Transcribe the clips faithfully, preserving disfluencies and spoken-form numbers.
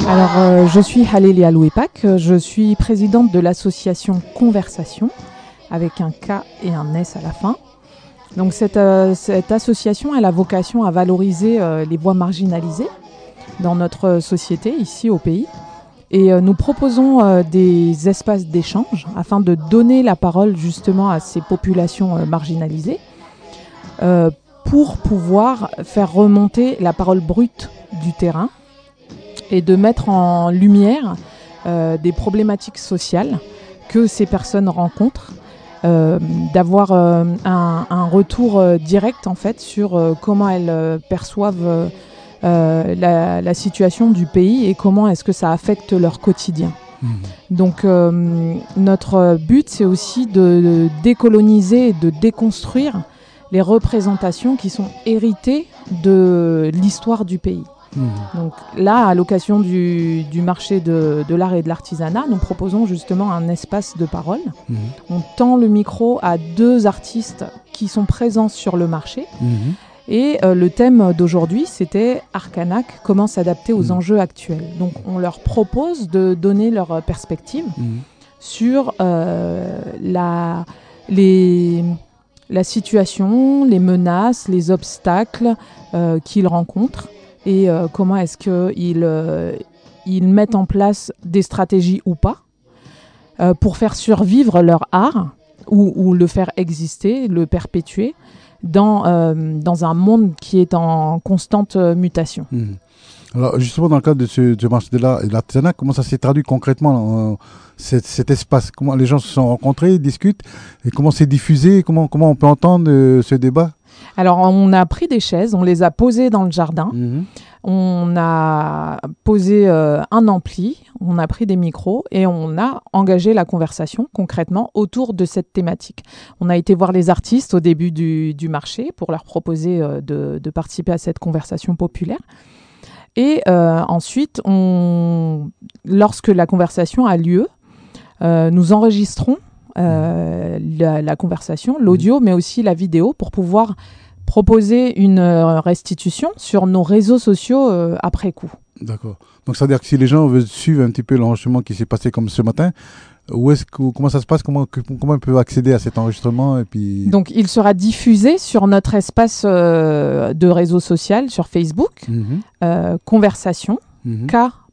Alors, euh, je suis Halélia Louépac, je suis présidente de l'association Conversation, avec un K et un S à la fin. Donc, cette, euh, cette association, elle a vocation à valoriser euh, les voix marginalisées dans notre société, ici au pays. Et euh, nous proposons euh, des espaces d'échange afin de donner la parole justement à ces populations euh, marginalisées euh, pour pouvoir faire remonter la parole brute du terrain et de mettre en lumière euh, des problématiques sociales que ces personnes rencontrent, euh, d'avoir euh, un, un retour euh, direct en fait sur euh, comment elles euh, perçoivent euh, euh, la, la situation du pays et comment est-ce que ça affecte leur quotidien. Mmh. Donc euh, notre but, c'est aussi de, de décoloniser et de déconstruire les représentations qui sont héritées de l'histoire du pays. Mmh. Donc là, à l'occasion du, du marché de, de l'art et de l'artisanat, nous proposons justement un espace de parole. Mmh. On tend le micro à deux artistes qui sont présents sur le marché. Mmh. Et euh, le thème d'aujourd'hui, c'était Arcanac, comment s'adapter aux mmh. enjeux actuels. Donc on leur propose de donner leur perspective mmh. sur euh, la, les, la situation, les menaces, les obstacles euh, qu'ils rencontrent. Et euh, comment est-ce qu'ils euh, ils mettent en place des stratégies ou pas euh, pour faire survivre leur art ou, ou le faire exister, le perpétuer dans, euh, dans un monde qui est en constante euh, mutation. Mmh. Alors justement, dans le cadre de ce, ce marché de l'art et de l'artisanat, comment ça s'est traduit concrètement dans cet, cet espace? Comment les gens se sont rencontrés, discutent, et comment c'est diffusé? Comment, comment on peut entendre euh, ce débat? Alors, on a pris des chaises, on les a posées dans le jardin. Mmh. On a posé euh, un ampli, on a pris des micros et on a engagé la conversation concrètement autour de cette thématique. On a été voir les artistes au début du, du marché pour leur proposer euh, de, de participer à cette conversation populaire. Et euh, ensuite, on, lorsque la conversation a lieu, euh, nous enregistrons euh, la, la conversation, l'audio, mais aussi la vidéo pour pouvoir proposer une restitution sur nos réseaux sociaux euh, après coup. D'accord. Donc, ça veut dire que si les gens veulent suivre un petit peu l'enregistrement qui s'est passé comme ce matin, où est-ce que, comment ça se passe? Comment, comment ils peuvent accéder à cet enregistrement et puis... Donc, il sera diffusé sur notre espace euh, de réseau social sur Facebook, mmh. euh, Conversation, mmh.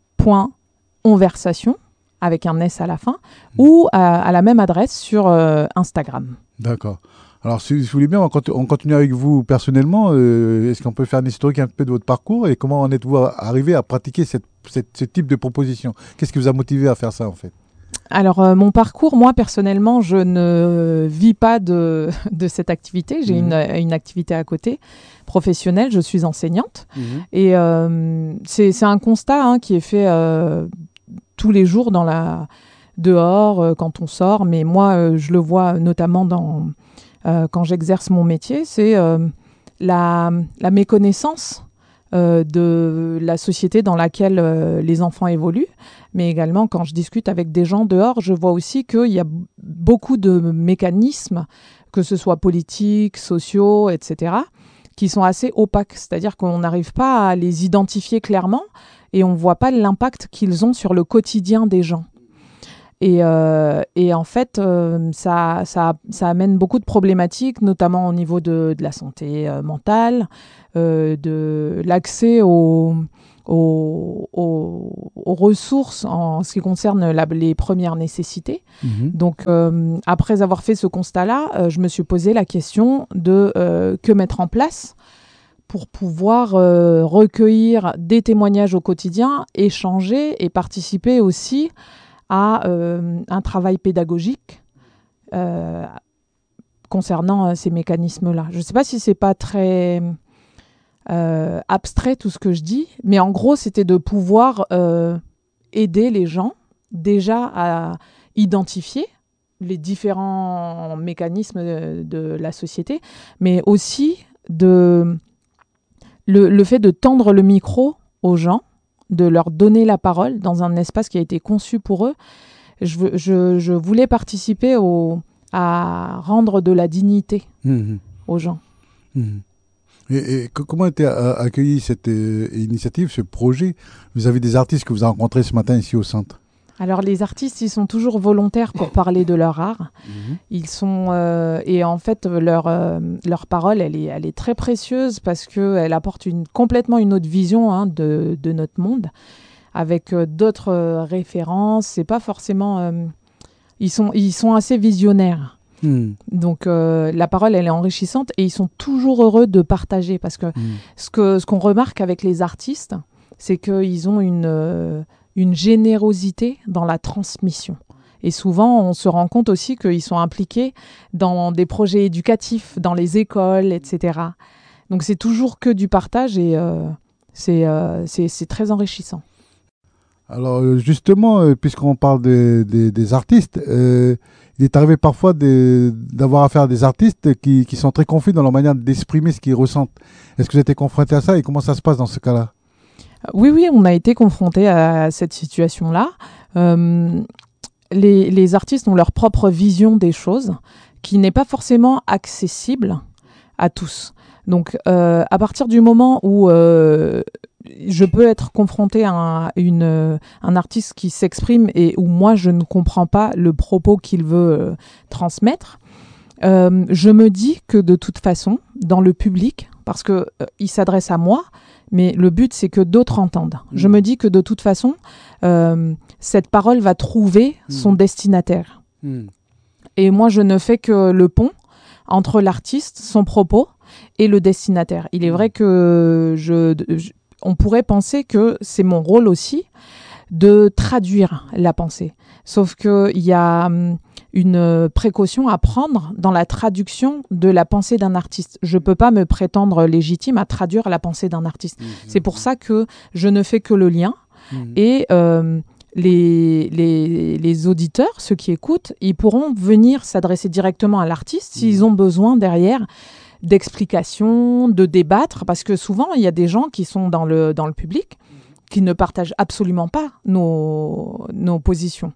k.onversation, avec un S à la fin, mmh. ou à, à la même adresse sur euh, Instagram. D'accord. Alors, si vous voulez bien, on continue avec vous personnellement. Euh, est-ce qu'on peut faire un historique un peu de votre parcours et comment en êtes-vous arrivé à pratiquer cette, cette, ce type de proposition? Qu'est-ce qui vous a motivé à faire ça, en fait? Alors, euh, mon parcours, moi, personnellement, je ne vis pas de, de cette activité. J'ai mmh. une, une activité à côté, professionnelle. Je suis enseignante. Mmh. Et euh, c'est, c'est un constat hein, qui est fait euh, tous les jours dans la, dehors, euh, quand on sort. Mais moi, euh, je le vois notamment dans... Euh, quand j'exerce mon métier, c'est euh, la, la méconnaissance euh, de la société dans laquelle euh, les enfants évoluent. Mais également, quand je discute avec des gens dehors, je vois aussi qu'il y a beaucoup de mécanismes, que ce soit politiques, sociaux, et cetera, qui sont assez opaques. C'est-à-dire qu'on n'arrive pas à les identifier clairement et on ne voit pas l'impact qu'ils ont sur le quotidien des gens. Et, euh, et en fait, euh, ça, ça, ça amène beaucoup de problématiques, notamment au niveau de, de la santé euh, mentale, euh, de l'accès aux, aux, aux, aux ressources en ce qui concerne la, les premières nécessités. Mmh. Donc, euh, après avoir fait ce constat-là, euh, je me suis posé la question de euh, que mettre en place pour pouvoir euh, recueillir des témoignages au quotidien, échanger et participer aussi à euh, un travail pédagogique euh, concernant euh, ces mécanismes-là. Je ne sais pas si ce n'est pas très euh, abstrait tout ce que je dis, mais en gros, c'était de pouvoir euh, aider les gens déjà à identifier les différents mécanismes de, de la société, mais aussi de, le, le fait de tendre le micro aux gens, de leur donner la parole dans un espace qui a été conçu pour eux. Je, je, je voulais participer au, à rendre de la dignité mmh. aux gens. Mmh. Et, et comment a été accueillie cette euh, initiative, ce projet vis-à-vis des artistes que vous avez rencontrés ce matin ici au centre? Alors les artistes, ils sont toujours volontaires pour parler de leur art. Mmh. Ils sont euh, et en fait leur euh, leur parole, elle est elle est très précieuse parce que elle apporte une complètement une autre vision hein, de de notre monde avec euh, d'autres euh, références. C'est pas forcément euh, ils sont ils sont assez visionnaires. Mmh. Donc euh, la parole, elle est enrichissante et ils sont toujours heureux de partager parce que mmh. ce que ce qu'on remarque avec les artistes, c'est qu'ils ont une euh, une générosité dans la transmission. Et souvent, on se rend compte aussi qu'ils sont impliqués dans des projets éducatifs, dans les écoles, et cetera. Donc c'est toujours que du partage et euh, c'est, euh, c'est, c'est très enrichissant. Alors justement, puisqu'on parle des, des, des artistes, euh, il est arrivé parfois de, d'avoir affaire à des artistes qui, qui sont très confus dans leur manière d'exprimer ce qu'ils ressentent. Est-ce que vous êtes confronté à ça et comment ça se passe dans ce cas-là? Oui, oui, on a été confrontés à cette situation-là. Euh, les, les artistes ont leur propre vision des choses qui n'est pas forcément accessible à tous. Donc, euh, à partir du moment où euh, je peux être confrontée à un, une, un artiste qui s'exprime et où moi, je ne comprends pas le propos qu'il veut euh, transmettre, euh, je me dis que de toute façon, dans le public, parce qu'il euh, s'adresse à moi, mais le but, c'est que d'autres entendent. Mmh. Je me dis que de toute façon, euh, cette parole va trouver mmh. son destinataire. Mmh. Et moi, je ne fais que le pont entre l'artiste, son propos, et le destinataire. Il est mmh. vrai que je, je, on pourrait penser que c'est mon rôle aussi de traduire la pensée. Sauf qu'il y a une précaution à prendre dans la traduction de la pensée d'un artiste. Je ne peux pas me prétendre légitime à traduire la pensée d'un artiste. Mmh. C'est pour ça que je ne fais que le lien. Mmh. Et euh, les, les, les auditeurs, ceux qui écoutent, ils pourront venir s'adresser directement à l'artiste mmh. s'ils ont besoin derrière d'explications, de débattre. Parce que souvent, il y a des gens qui sont dans le, dans le public qui ne partagent absolument pas nos, nos positions.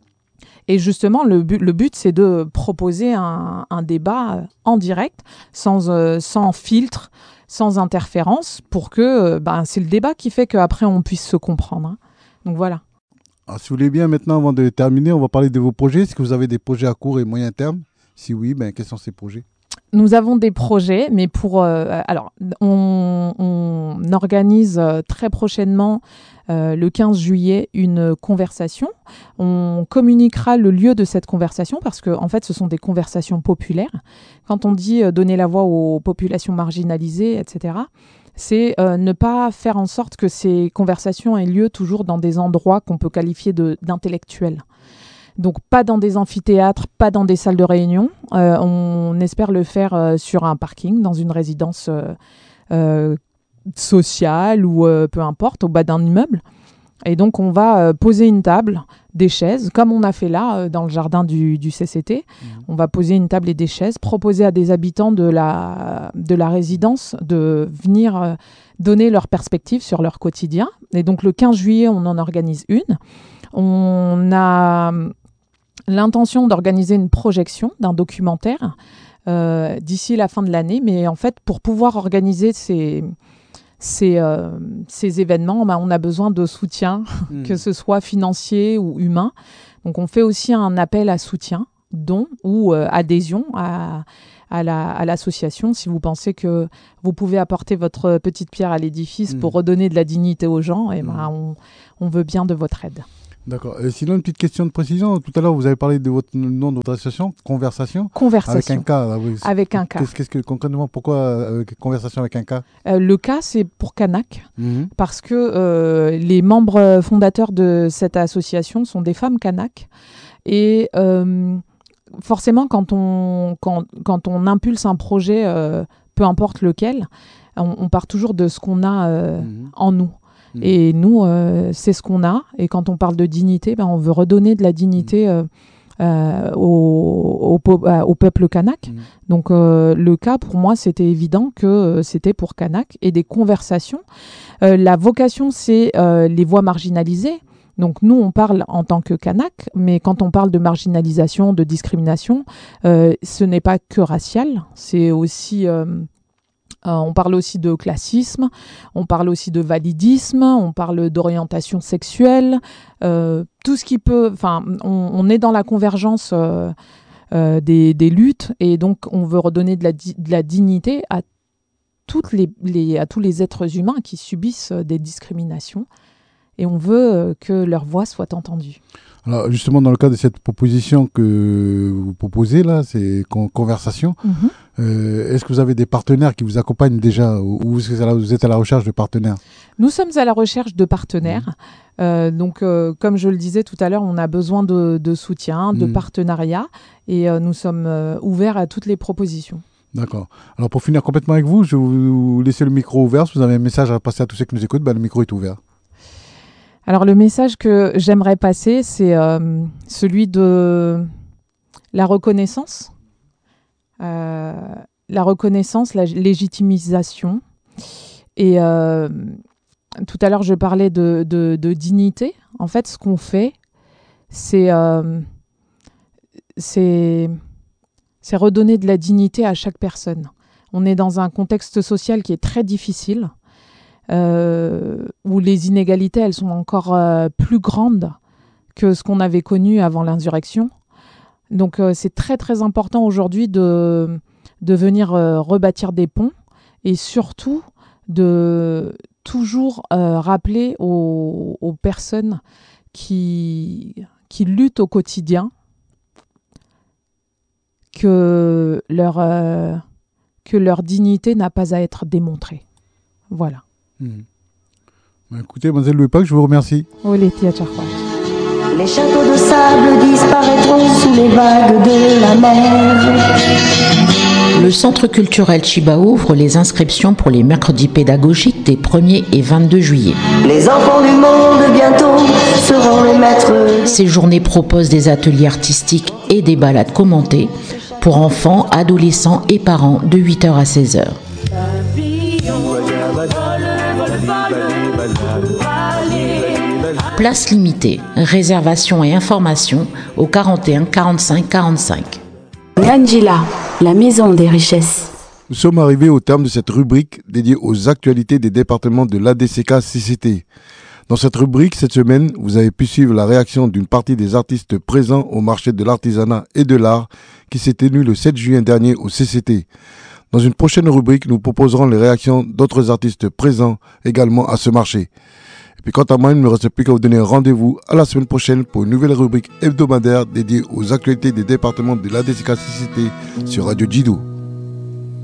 Et justement, le but, le but c'est de proposer un, un débat en direct, sans, euh, sans filtre, sans interférence, pour que euh, ben, c'est le débat qui fait qu'après on puisse se comprendre. Hein. Donc voilà. Alors, si vous voulez bien, maintenant, avant de terminer, on va parler de vos projets. Est-ce que vous avez des projets à court et moyen terme? Si oui, ben, quels sont ces projets? Nous avons des projets, mais pour... Euh, alors, on, on organise euh, très prochainement, euh, le quinze juillet, une conversation. On communiquera le lieu de cette conversation parce que, en fait, ce sont des conversations populaires. Quand on dit euh, donner la voix aux populations marginalisées, et cetera, c'est euh, ne pas faire en sorte que ces conversations aient lieu toujours dans des endroits qu'on peut qualifier de, d'intellectuels. Donc pas dans des amphithéâtres, pas dans des salles de réunion. Euh, on espère le faire euh, sur un parking, dans une résidence euh, euh, sociale ou euh, peu importe, au bas d'un immeuble. Et donc on va euh, poser une table, des chaises, comme on a fait là euh, dans le jardin du, du C C T. Mmh. On va poser une table et des chaises, proposer à des habitants de la, de la résidence de venir euh, donner leur perspective sur leur quotidien. Et donc le quinze juillet, on en organise une. On a l'intention d'organiser une projection d'un documentaire euh, d'ici la fin de l'année. Mais en fait, pour pouvoir organiser ces, ces, euh, ces événements, bah, on a besoin de soutien, mmh. que ce soit financier ou humain. Donc, on fait aussi un appel à soutien, don ou euh, adhésion à, à, la, à l'association. Si vous pensez que vous pouvez apporter votre petite pierre à l'édifice mmh. pour redonner de la dignité aux gens, et mmh. bah, on, on veut bien de votre aide. D'accord. Et sinon, une petite question de précision. Tout à l'heure, vous avez parlé de votre nom de votre association, Conversation. Conversation. Avec un K. Là, oui. Avec un K. Qu'est-ce, qu'est-ce que, concrètement, pourquoi euh, Conversation avec un K? euh, Le K, c'est pour Kanak. Mmh. Parce que euh, les membres fondateurs de cette association sont des femmes Kanak. Et euh, forcément, quand on, quand, quand on impulse un projet, euh, peu importe lequel, on, on part toujours de ce qu'on a euh, mmh. en nous. Et nous, euh, c'est ce qu'on a. Et quand on parle de dignité, ben, on veut redonner de la dignité euh, euh, au, au, au peuple kanak. Mmh. Donc euh, le cas, pour moi, c'était évident que euh, c'était pour Kanak et des conversations. Euh, la vocation, c'est euh, les voix marginalisées. Donc nous, on parle en tant que Kanak, mais quand on parle de marginalisation, de discrimination, euh, ce n'est pas que racial, c'est aussi... Euh, Euh, on parle aussi de classisme, on parle aussi de validisme, on parle d'orientation sexuelle, euh, tout ce qui peut... Enfin, on, on est dans la convergence euh, euh, des, des luttes et donc on veut redonner de la, di- de la dignité à, toutes les, les, à tous les êtres humains qui subissent des discriminations et on veut euh, que leur voix soit entendue. Alors justement, dans le cadre de cette proposition que vous proposez là, c'est con- conversation, Mm-hmm. euh, est-ce que vous avez des partenaires qui vous accompagnent déjà ou ou est-ce que vous êtes à la recherche de partenaires? Nous sommes à la recherche de partenaires. Mmh. Euh, donc, euh, comme je le disais tout à l'heure, on a besoin de, de soutien, de Mmh. partenariat et euh, nous sommes euh, ouverts à toutes les propositions. D'accord. Alors pour finir complètement avec vous, je vais vous laisser le micro ouvert. Si vous avez un message à passer à tous ceux qui nous écoutent, ben, le micro est ouvert. Alors, le message que j'aimerais passer, c'est euh, celui de la reconnaissance. Euh, la reconnaissance, la légitimisation. Et euh, tout à l'heure, je parlais de, de, de dignité. En fait, ce qu'on fait, c'est, euh, c'est, c'est redonner de la dignité à chaque personne. On est dans un contexte social qui est très difficile, euh, où les inégalités, elles sont encore euh, plus grandes que ce qu'on avait connu avant l'insurrection. Donc, euh, c'est très, très important aujourd'hui de, de venir euh, rebâtir des ponts et surtout de toujours euh, rappeler aux, aux personnes qui, qui luttent au quotidien que leur, euh, que leur dignité n'a pas à être démontrée. Voilà. Mmh. Ben, écoutez, mademoiselle Louis-Pac, je vous remercie. Les châteaux de sable disparaîtront sous les vagues de la mer. Le Centre culturel Chiba ouvre les inscriptions pour les mercredis pédagogiques des premier et vingt-deux juillet. Les enfants du monde bientôt seront les maîtres. Ces journées proposent des ateliers artistiques et des balades commentées pour enfants, adolescents et parents de huit heures à seize heures. Place limitée, réservation et information au quarante et un quarante-cinq quarante-cinq. Ngandjila, la maison des richesses. Nous sommes arrivés au terme de cette rubrique dédiée aux actualités des départements de l'A D C K C C T. Dans cette rubrique, cette semaine, vous avez pu suivre la réaction d'une partie des artistes présents au marché de l'artisanat et de l'art qui s'est tenu le sept juin dernier au C C T. Dans une prochaine rubrique, nous proposerons les réactions d'autres artistes présents également à ce marché. Et puis quant à moi, il ne me reste plus qu'à vous donner rendez-vous à la semaine prochaine pour une nouvelle rubrique hebdomadaire dédiée aux actualités des départements de l'A D C K C C T sur Radio Djidou.